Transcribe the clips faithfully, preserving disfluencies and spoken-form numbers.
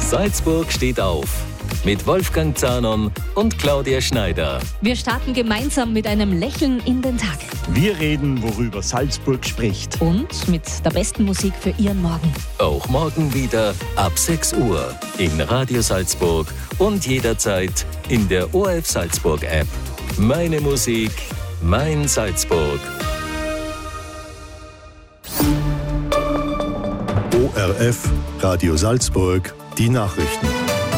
Salzburg steht auf. Mit Wolfgang Zahnon und Claudia Schneider. Wir starten gemeinsam mit einem Lächeln in den Tag. Wir reden, worüber Salzburg spricht. Und mit der besten Musik für Ihren Morgen. Auch morgen wieder ab sechs Uhr in Radio Salzburg und jederzeit in der O R F Salzburg App. Meine Musik, mein Salzburg. O R F, Radio Salzburg, die Nachrichten.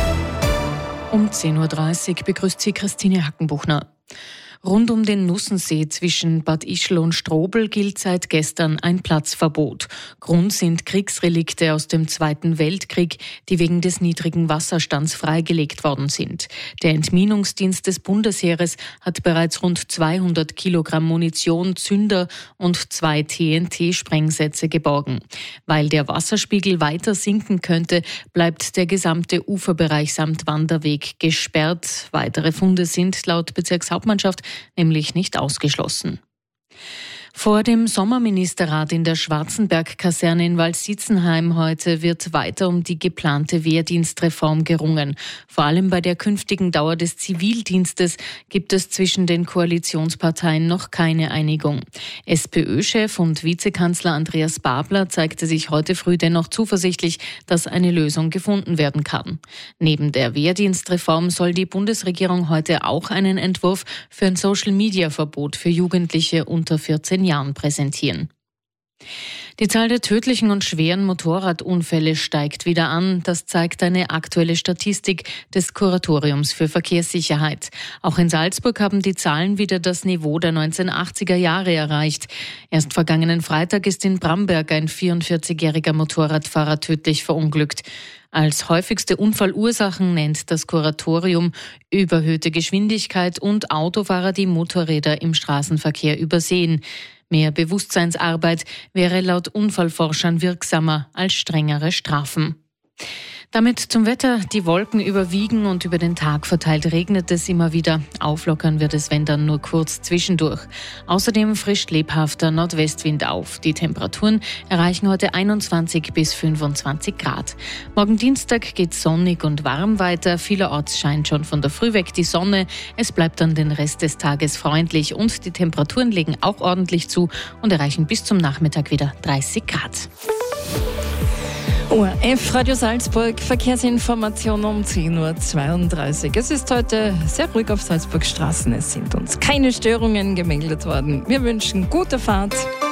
Um zehn Uhr dreißig begrüßt sie Christine Hackenbuchner. Rund um den Nussensee zwischen Bad Ischl und Strobl gilt seit gestern ein Platzverbot. Grund sind Kriegsrelikte aus dem Zweiten Weltkrieg, die wegen des niedrigen Wasserstands freigelegt worden sind. Der Entminungsdienst des Bundesheeres hat bereits rund zweihundert Kilogramm Munition, Zünder und zwei T N T-Sprengsätze geborgen. Weil der Wasserspiegel weiter sinken könnte, bleibt der gesamte Uferbereich samt Wanderweg gesperrt. Weitere Funde sind laut Bezirkshauptmannschaft nämlich nicht ausgeschlossen. Vor dem Sommerministerrat in der Schwarzenberg-Kaserne in Waldsitzenheim heute wird weiter um die geplante Wehrdienstreform gerungen. Vor allem bei der künftigen Dauer des Zivildienstes gibt es zwischen den Koalitionsparteien noch keine Einigung. SPÖ-Chef und Vizekanzler Andreas Babler zeigte sich heute früh dennoch zuversichtlich, dass eine Lösung gefunden werden kann. Neben der Wehrdienstreform soll die Bundesregierung heute auch einen Entwurf für ein Social-Media-Verbot für Jugendliche unter vierzehn Jahren präsentieren. Die Zahl der tödlichen und schweren Motorradunfälle steigt wieder an. Das zeigt eine aktuelle Statistik des Kuratoriums für Verkehrssicherheit. Auch in Salzburg haben die Zahlen wieder das Niveau der neunzehnhundertachtziger Jahre erreicht. Erst vergangenen Freitag ist in Bramberg ein vierundvierzigjähriger Motorradfahrer tödlich verunglückt. Als häufigste Unfallursachen nennt das Kuratorium überhöhte Geschwindigkeit und Autofahrer, die Motorräder im Straßenverkehr übersehen. Mehr Bewusstseinsarbeit wäre laut Unfallforschern wirksamer als strengere Strafen. Damit zum Wetter. Die Wolken überwiegen und über den Tag verteilt regnet es immer wieder. Auflockern wird es, wenn dann nur kurz zwischendurch. Außerdem frischt lebhafter Nordwestwind auf. Die Temperaturen erreichen heute einundzwanzig bis fünfundzwanzig Grad. Morgen Dienstag geht sonnig und warm weiter. Vielerorts scheint schon von der Früh weg die Sonne. Es bleibt dann den Rest des Tages freundlich und die Temperaturen legen auch ordentlich zu und erreichen bis zum Nachmittag wieder dreißig Grad. O R F Radio Salzburg, Verkehrsinformation um zehn Uhr zweiunddreißig. Es ist heute sehr ruhig auf Salzburg Straßen. Es sind uns keine Störungen gemeldet worden. Wir wünschen gute Fahrt.